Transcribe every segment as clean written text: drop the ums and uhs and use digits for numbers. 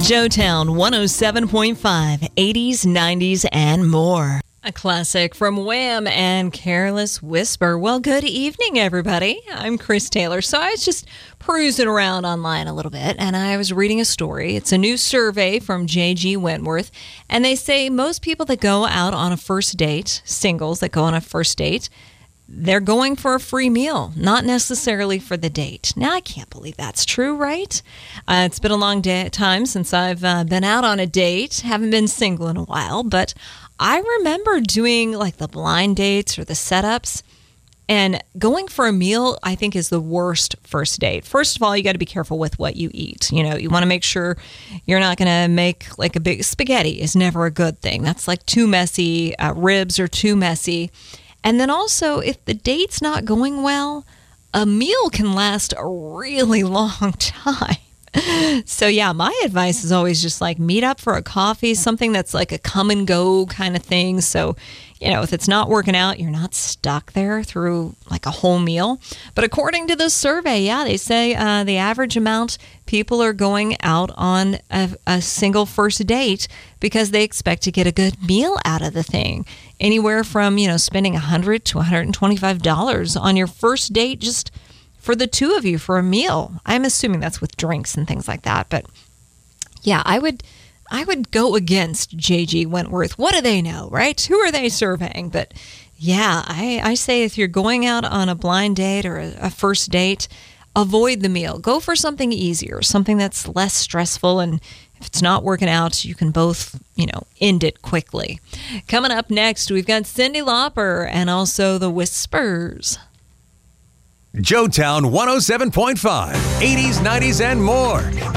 Joetown 107.5, 80s, 90s, and more. A classic from Wham and Careless Whisper. Well, good evening, everybody. I'm Chris Taylor. So I was just perusing around online a little bit, and I was reading a story. It's a new survey from J.G. Wentworth, and they say most people that go out on a first date, singles that go on a first date, they're going for a free meal, not necessarily for the date. Now, I can't believe that's true, right? It's been a long time since I've been out on a date. Haven't been single in a while, but I remember doing like the blind dates or the setups, and going for a meal, I think, is the worst first date. First of all, you got to be careful with what you eat. You know, you want to make sure you're not going to make like a big spaghetti is never a good thing. That's like too messy. Ribs are too messy. And then also, if the date's not going well, a meal can last a really long time. So yeah, my advice is always just like meet up for a coffee, something that's like a come and go kind of thing. So, you know, if it's not working out, you're not stuck there through like a whole meal. But according to this survey, yeah, they say the average amount people are going out on a single first date because they expect to get a good meal out of the thing. Anywhere from, you know, spending $100 to $125 on your first date just for the two of you for a meal. I'm assuming that's with drinks and things like that. But yeah, I would go against J.G. Wentworth. What do they know, right? Who are they surveying? But yeah, I say if you're going out on a blind date or a first date, avoid the meal. Go for something easier, something that's less stressful. And if it's not working out, you can both, you know, end it quickly. Coming up next, we've got Cyndi Lauper and also the Whispers. Joetown 107.5, 80s, 90s, and more.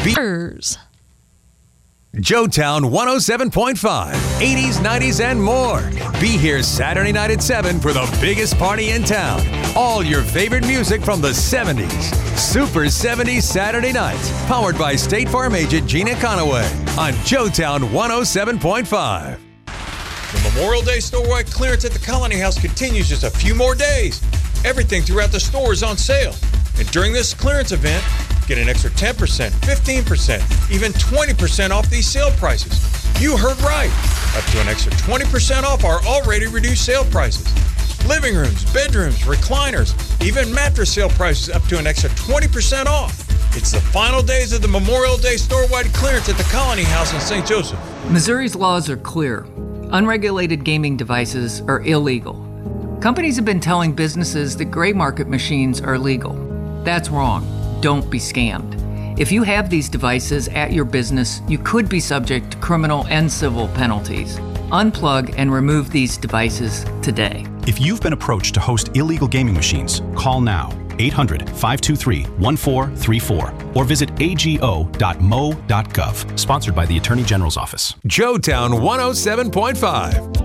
Joetown 107.5, 80s, 90s, and more. Be here Saturday night at 7 for the biggest party in town. All your favorite music from the 70s. Super 70s Saturday nights. Powered by State Farm agent Gina Conaway on Joetown 107.5. The Memorial Day store-wide clearance at the Colony House continues just a few more days. Everything throughout the store is on sale. And during this clearance event, get an extra 10%, 15%, even 20% off these sale prices. You heard right. Up to an extra 20% off our already reduced sale prices. Living rooms, bedrooms, recliners, even mattress sale prices up to an extra 20% off. It's the final days of the Memorial Day store-wide clearance at the Colony House in St. Joseph. Missouri's laws are clear. Unregulated gaming devices are illegal. Companies have been telling businesses that gray market machines are legal. That's wrong. Don't be scammed. If you have these devices at your business, you could be subject to criminal and civil penalties. Unplug and remove these devices today. If you've been approached to host illegal gaming machines, call now. 800-523-1434 or visit ago.mo.gov. Sponsored by the Attorney General's Office. Joetown 107.5.